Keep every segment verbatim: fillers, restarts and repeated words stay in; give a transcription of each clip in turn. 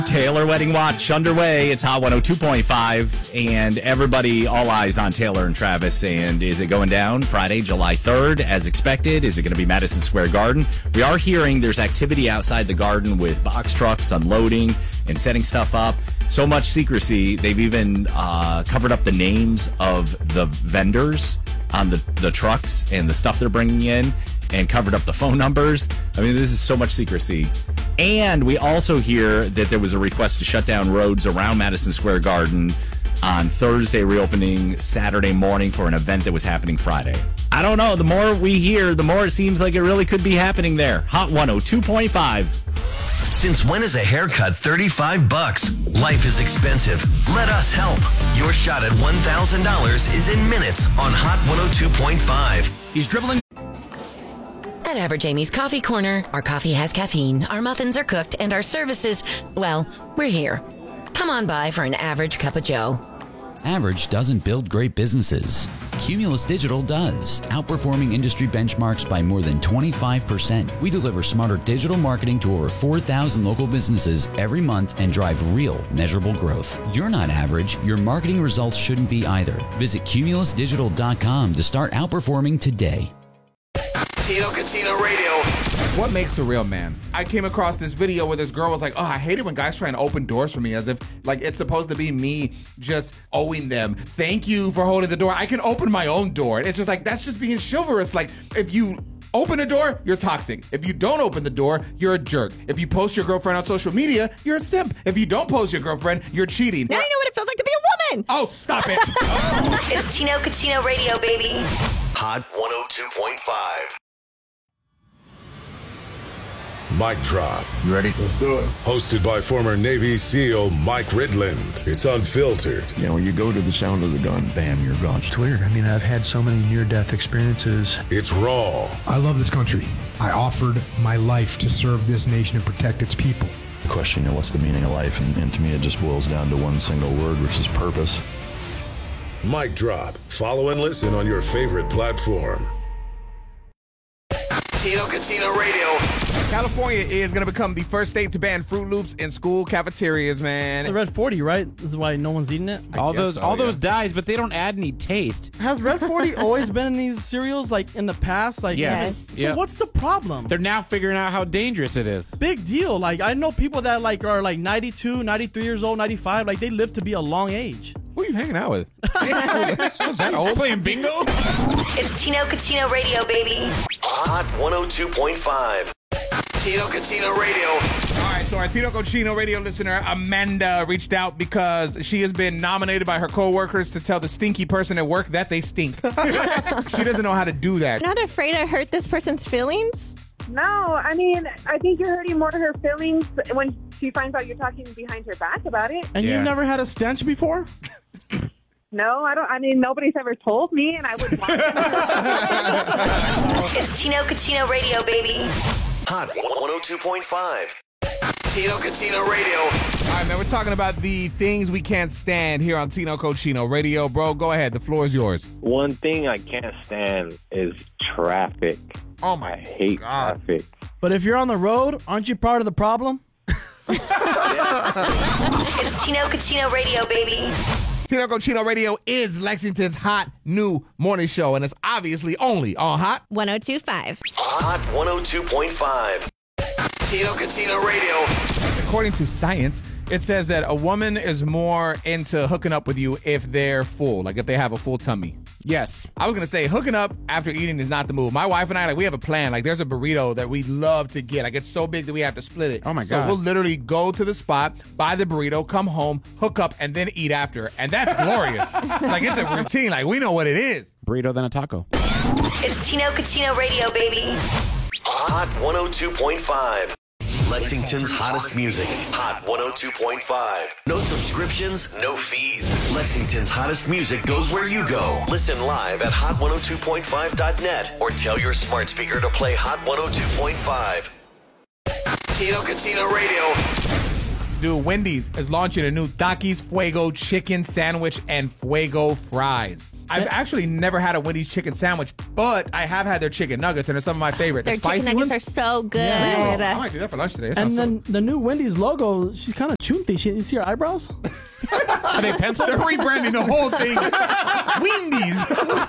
Taylor Wedding Watch underway. It's Hot one oh two point five, and everybody, all eyes on Taylor and Travis. And is it going down Friday, July third, as expected? Is it going to be Madison Square Garden? We are hearing there's activity outside the Garden with box trucks unloading and setting stuff up. So much secrecy, they've even uh, covered up the names of the vendors on the, the trucks and the stuff they're bringing in, and covered up the phone numbers. I mean, this is so much secrecy. And we also hear that there was a request to shut down roads around Madison Square Garden on Thursday, reopening Saturday morning for an event that was happening Friday. I don't know. The more we hear, the more it seems like it really could be happening there. Hot one oh two point five. Since when is a haircut thirty-five bucks? Life is expensive. Let us help. Your shot at one thousand dollars is in minutes on Hot one oh two point five. He's dribbling. At Average Amy's Coffee Corner, our coffee has caffeine, our muffins are cooked, and our services, well, we're here. Come on by for an average cup of joe. Average doesn't build great businesses. Cumulus Digital does, outperforming industry benchmarks by more than twenty-five percent. We deliver smarter digital marketing to over four thousand local businesses every month and drive real, measurable growth. You're not average. Your marketing results shouldn't be either. Visit cumulus digital dot com to start outperforming today. Tino Cucino Radio. What makes a real man? I came across this video where this girl was like, oh, I hate it when guys try and open doors for me, as if like it's supposed to be me just owing them. Thank you for holding the door. I can open my own door. And it's just like, that's just being chivalrous. Like, if you open a door, you're toxic. If you don't open the door, you're a jerk. If you post your girlfriend on social media, you're a simp. If you don't post your girlfriend, you're cheating. Now you know what it feels like to be a woman. Oh, stop it. It's Tino Cucino Radio, baby. Hot one oh two point five. Mic Drop. You ready? Let's do it. Hosted by former Navy SEAL Mike Ridland. It's unfiltered. You know, when you go to the sound of the gun, bam, you're gone. It's weird. I mean, I've had so many near-death experiences. It's raw. I love this country. I offered my life to serve this nation and protect its people. The question, you know, what's the meaning of life? And, and to me, it just boils down to one single word, which is purpose. Mic Drop. Follow and listen on your favorite platform. Tino Cucino Radio. California is going to become the first state to ban Fruit Loops in school cafeterias, man. The Red forty, right? This is why no one's eating it? All those so, all yeah. those dyes, but they don't add any taste. Has Red forty always been in these cereals, like, in the past? Like, Yes. So Yep. what's the problem? They're now figuring out how dangerous it is. Big deal. Like, I know people that, like, are, like, ninety-two, ninety-three years old, ninety-five. Like, they live to be a long age. Who are you hanging out with? That old? Playing bingo? It's Tino Cucino Radio, baby. Hot one oh two point five. Tino Cucino Radio. All right, so our Tino Cucino Radio listener, Amanda, reached out because she has been nominated by her coworkers to tell the stinky person at work that they stink. She doesn't know how to do that. Not afraid to hurt this person's feelings? No, I mean, I think you're hurting more her feelings when she finds out you're talking behind her back about it. And Yeah. you've never had a stench before? No, I don't. I mean, nobody's ever told me, and I would want to. It's Tino Cucino Radio, baby. Hot one oh two point five. Tino Cucino Radio. All right, man, we're talking about the things we can't stand here on Tino Cucino Radio. Bro, go ahead. The floor is yours. One thing I can't stand is traffic. Oh, my I hate God. traffic. But if you're on the road, aren't you part of the problem? It's Tino Cucino Radio, baby. Tino Cucino Radio is Lexington's hot new morning show, and it's obviously only on Hot one oh two point five. Hot one oh two point five. Tino Cucino Radio. According to science, it says that a woman is more into hooking up with you if they're full, like if they have a full tummy. Yes. I was going to say hooking up after eating is not the move. My wife and I, like, we have a plan. Like, there's a burrito that we love to get. Like, it's so big that we have to split it. Oh, my so God. we'll literally go to the spot, buy the burrito, come home, hook up, and then eat after. And that's glorious. Like, it's a routine. Like, we know what it is. Burrito then a taco. It's Tino Cucino Radio, baby. Hot one oh two point five. Lexington's hottest music. Hot one oh two point five. No subscriptions, no fees. Lexington's hottest music goes where you go. Listen live at hot one oh two point five dot net or tell your smart speaker to play Hot one oh two point five. Tino Cucino Radio. Dude, Wendy's is launching a new Takis Fuego chicken sandwich and Fuego fries. I've actually never had a Wendy's chicken sandwich, but I have had their chicken nuggets, and they're some of my favorite. Their the spicy chicken nuggets ones are so good. Yeah. Oh, I might do that for lunch today. That And sounds then the new Wendy's logo, she's kind of chunty. She, you see her eyebrows? Are they pencil? They're rebranding the whole thing. Wendy's.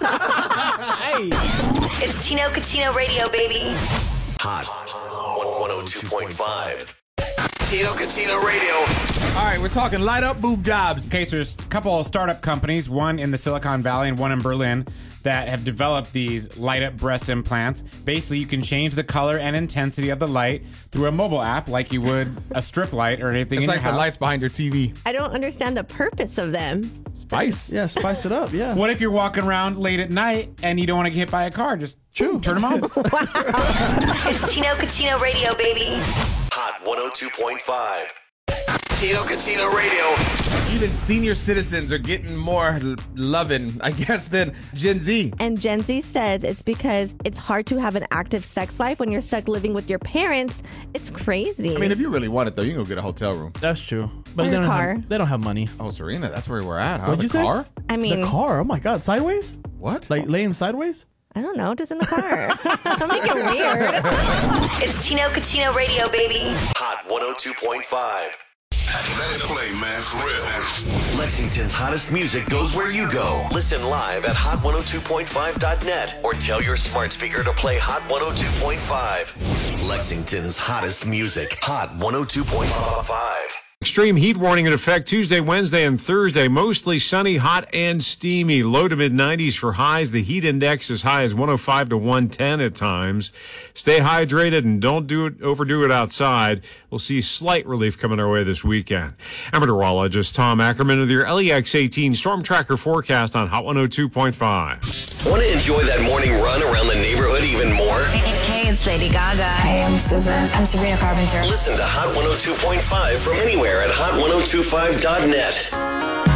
Hey. It's Chino Cucino Radio, baby. Hot one oh two point five. Tino Cucino Radio. All right, we're talking light up boob jobs. Okay, so there's a couple of startup companies, one in the Silicon Valley and one in Berlin, that have developed these light up breast implants. Basically, you can change the color and intensity of the light through a mobile app like you would a strip light or anything It's in like your the house. lights behind your T V. I don't understand the purpose of them. Spice. Yeah, spice it up, yeah. What if you're walking around late at night and you don't want to get hit by a car? Just True. turn them on. It's Chino Cucino Radio, baby. Hot one oh two point five. Tino Cucino Radio. Even senior citizens are getting more l- loving, I guess, than Gen Z. And Gen Z says it's because it's hard to have an active sex life when you're stuck living with your parents. It's crazy. I mean, if you really want it, though, you can go get a hotel room. That's true. But Or they your don't, car. Have, they don't have money. Oh, Serena, that's where we're at, huh? What'd the you say? car? I mean, The car? Oh my God, sideways? What? Like laying sideways? I don't know, just in the car. Don't make it weird. It's Chino Cucino Radio, baby. Hot one oh two point five. Let it play, man, for real. Lexington's hottest music goes where you go. Listen live at hot one oh two point five dot net or tell your smart speaker to play Hot one oh two point five. Lexington's hottest music. Hot one oh two point five. Extreme heat warning in effect Tuesday, Wednesday, and Thursday. Mostly sunny, hot, and steamy. Low to mid nineties for highs. The heat index as high as one oh five to one ten at times. Stay hydrated and don't do it, overdo it outside. We'll see slight relief coming our way this weekend. I'm meteorologist Tom Ackerman with your L E X eighteen Storm Tracker forecast on Hot one oh two point five. Want to enjoy that morning run around the neighborhood even more? Hey, it's Lady Gaga. Hey, I'm Susan. I'm Sabrina Carpenter. Listen to Hot one oh two point five from anywhere at hot one oh two five dot net.